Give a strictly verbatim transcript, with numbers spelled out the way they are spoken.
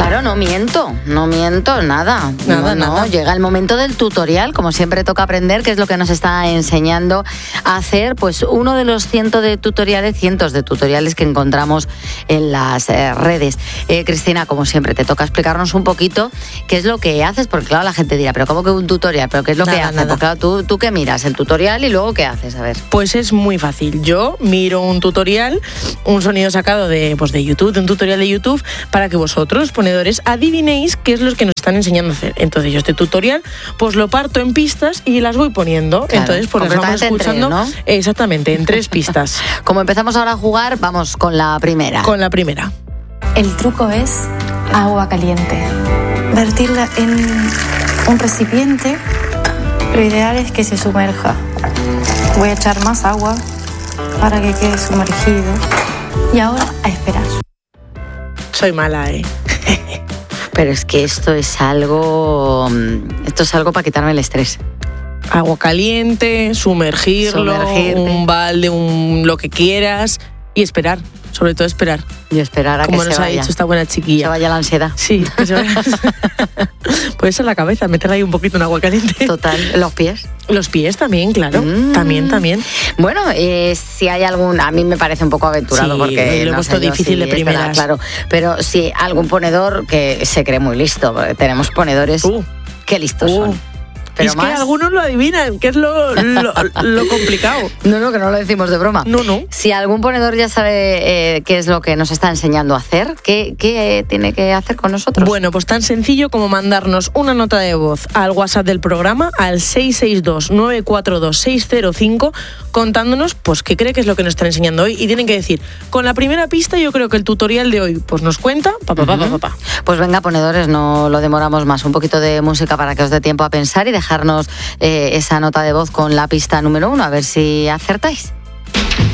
Claro, no miento, no miento, nada. Nada, no, nada. No, llega el momento del tutorial, como siempre toca aprender, qué es lo que nos está enseñando a hacer, pues uno de los cientos de tutoriales, cientos de tutoriales que encontramos en las eh, redes. Eh, Cristina, como siempre, te toca explicarnos un poquito qué es lo que haces, porque claro, la gente dirá, pero ¿cómo que un tutorial? ¿Pero qué es lo Nada, que haces? nada. Porque claro, tú, tú qué miras, el tutorial y luego qué haces, a ver. Pues es muy fácil. Yo miro un tutorial, un sonido sacado de, pues de YouTube, de un tutorial de YouTube, para que vosotros, ponedores, adivinéis qué es lo que nos están enseñando a hacer. Entonces yo este tutorial pues lo parto en pistas y las voy poniendo. Claro, Entonces pues las vamos concretamente en escuchando. tres, ¿no? Exactamente, en tres pistas. Como empezamos ahora a jugar, vamos con la primera. Con la primera. El truco es agua caliente. Vertirla en un recipiente. Lo ideal es que se sumerja. Voy a echar más agua para que quede sumergido. Y ahora a esperar. Soy mala, ¿eh? Pero es que esto es algo, esto es algo para quitarme el estrés. Agua caliente, sumergirlo, Sumergirte. un balde, un lo que quieras y esperar. Sobre todo esperar. Y esperar a Como que nos se ha vaya. dicho esta buena Se chiquilla. vaya la ansiedad. Sí, que se vaya. Puede ser la cabeza, meterla ahí un poquito en agua caliente. Total, los pies. Los pies también, claro. Mm. También, también. Bueno, eh, si hay algún, a mí me parece un poco aventurado Sí, porque lo no hemos sé puesto yo difícil si de estará primeras. claro, pero si algún ponedor que se cree muy listo, porque tenemos ponedores Uh. que listos Uh. son. Pero es más, que algunos lo adivinan, que es lo, lo, lo complicado. no, no, que no lo decimos de broma. No, no. Si algún ponedor ya sabe eh, qué es lo que nos está enseñando a hacer, ¿qué, qué eh, tiene que hacer con nosotros? Bueno, pues tan sencillo como mandarnos una nota de voz al WhatsApp del programa al seis seis dos, nueve cuatro dos, seis cero cinco contándonos pues qué cree que es lo que nos están enseñando hoy y tienen que decir, con la primera pista yo creo que el tutorial de hoy pues nos cuenta, pa, pa, pa, pa, pa, pa. Pues venga, ponedores, no lo demoramos más. Un poquito de música para que os dé tiempo a pensar y dejarnos eh, esa nota de voz con la pista número uno, a ver si acertáis.